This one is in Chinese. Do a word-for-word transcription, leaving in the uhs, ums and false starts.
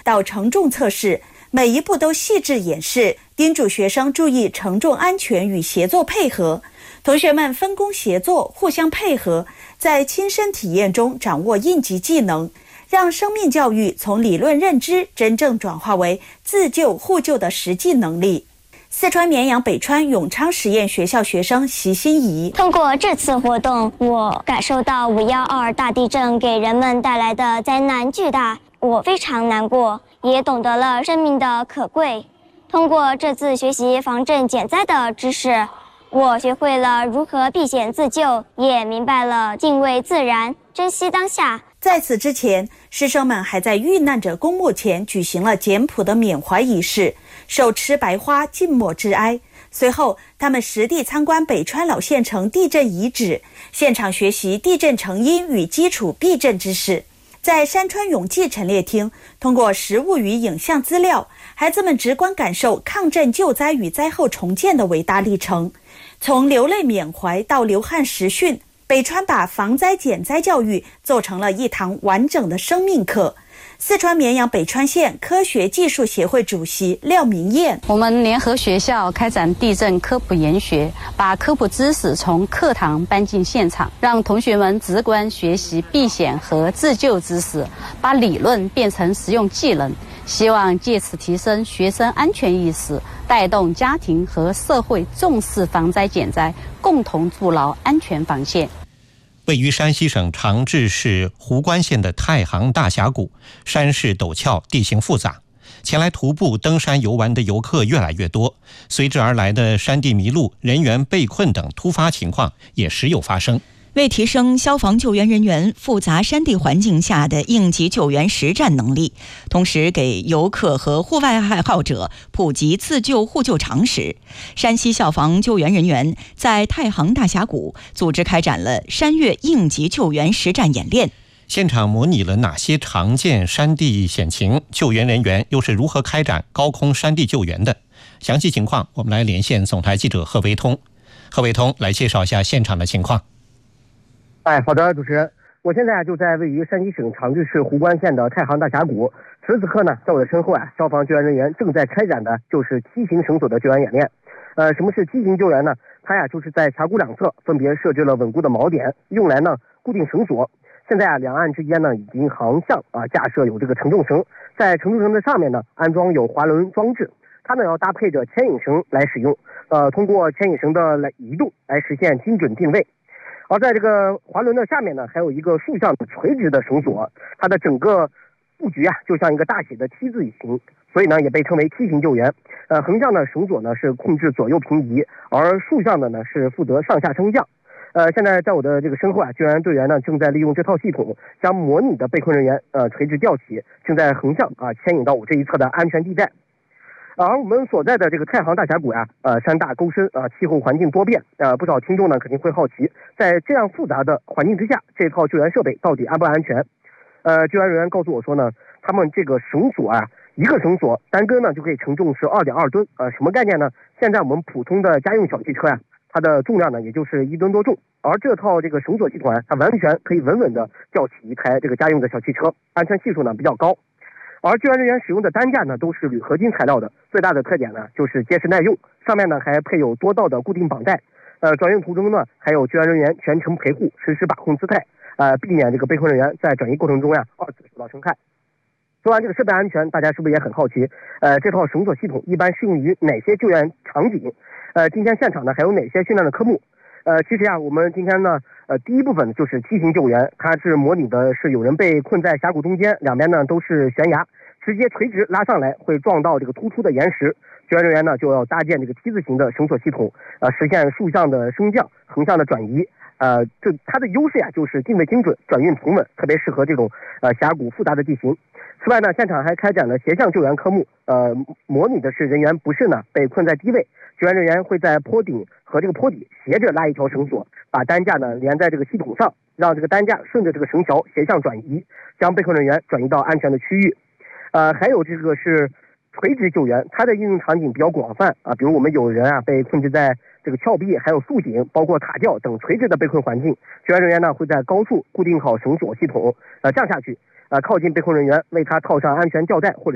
到承重测试，每一步都细致演示，叮嘱学生注意承重安全与协作配合。同学们分工协作，互相配合，在亲身体验中掌握应急技能，让生命教育从理论认知真正转化为自救互救的实际能力。四川绵阳北川永昌实验学校学生席心怡， 通过这次活动，我感受到五一二大地震给人们带来的灾难巨大，我非常难过，也懂得了生命的可贵。通过这次学习防震减灾的知识，我学会了如何避险自救，也明白了敬畏自然，珍惜当下。 在此之前，师生们还在遇难者公墓前举行了简朴的缅怀仪式，手持白花静默致哀。随后，他们实地参观北川老县城地震遗址，现场学习地震成因与基础避震知识。在山川永济陈列厅，通过实物与影像资料，孩子们直观感受抗震救灾与灾后重建的伟大历程。从流泪缅怀到流汗实训，北川把防灾减灾教育做成了一堂完整的生命课。四川绵阳北川县科学技术协会主席廖明艳， 我们联合学校开展地震科普研学，把科普知识从课堂搬进现场，让同学们直观学习避险和自救知识，把理论变成实用技能，希望借此提升学生安全意识，带动家庭和社会重视防灾减灾，共同筑牢安全防线。 位于山西省长治市壶关县的太行大峡谷，山势陡峭，地形复杂，前来徒步登山游玩的游客越来越多，随之而来的山地迷路、人员被困等突发情况也时有发生。 为提升消防救援人员复杂山地环境下的应急救援实战能力，同时给游客和户外爱好者普及自救互救常识，山西消防救援人员在太行大峡谷组织开展了山岳应急救援实战演练。 现场模拟了哪些常见山地险情？救援人员又是如何开展高空山地救援的？详细情况，我们来连线总台记者贺维通。贺维通来介绍一下现场的情况。 哎，好的，主持人，我现在就在位于山西省长治市壶关县的太行大峡谷。此时此刻呢，在我的身后啊，消防救援人员正在开展的就是梯形绳索的救援演练。呃，什么是梯形救援呢？它呀就是在峡谷两侧分别设置了稳固的锚点，用来呢固定绳索。现在啊，两岸之间呢已经航向啊架设有这个承重绳，在承重绳的上面呢安装有滑轮装置，它呢要搭配着牵引绳来使用，呃，通过牵引绳的来移动来实现精准定位。而在这个滑轮的下面呢，还有一个竖向的垂直的绳索，它的整个布局啊，就像一个大写的 T 字形，所以呢，也被称为梯形救援。呃，横向的绳索呢是控制左右平移，而竖向的呢是负责上下升降。呃，现在在我的这个身后啊，救援队员呢正在利用这套系统，将模拟的被困人员呃垂直吊起，正在横向啊牵引到我这一侧的安全地带。而我们所在的这个太行大峡谷呀、啊，呃，山大沟深啊，气候环境多变，呃，不少听众呢肯定会好奇，在这样复杂的环境之下，这套救援设备到底安不安全？呃，救援人员告诉我说呢，他们这个绳索啊，一个绳索单根呢就可以承重是 二点二吨，呃，什么概念呢？现在我们普通的家用小汽车呀、啊，它的重量呢也就是一吨多重，而这套这个绳索系统啊，它完全可以稳稳的吊起一台这个家用的小汽车，安全系数呢比较高。而救援人员使用的担架呢，都是铝合金材料的，最大的特点呢就是结实耐用，上面呢还配有多道的固定绑带。呃，转运途中呢，还有救援人员全程陪护，实时把控姿态，呃，避免这个被困人员在转移过程中呀二次受到伤害。说完这个设备安全，大家是不是也很好奇？呃，这套绳索系统一般适用于哪些救援场景？呃，今天现场呢还有哪些训练的科目？呃，其实呀，我们今天呢，呃，第一部分就是梯形救援，它是模拟的是有人被困在峡谷中间，两边呢都是悬崖，直接垂直拉上来会撞到这个突出的岩石，救援人员呢就要搭建这个梯字形的绳索系统，呃，实现竖向的升降、横向的转移。呃，这它的优势呀就是定位精准、转运平稳，特别适合这种呃峡谷复杂的地形。此外呢，现场还开展了斜向救援科目，呃，模拟的是人员不慎呢被困在低位，救援人员会在坡顶和这个坡底斜着拉一条绳索，把担架呢连在这个系统上，让这个担架顺着这个绳桥斜向转移，将被困人员转移到安全的区域。呃，还有这个是垂直救援，它的应用场景比较广泛啊，比如我们有人啊被困制在这个峭壁，还有树顶，包括塔吊等垂直的被困环境，救援人员呢会在高处固定好绳索系统，呃降下去，呃靠近被困人员，为他套上安全吊带或者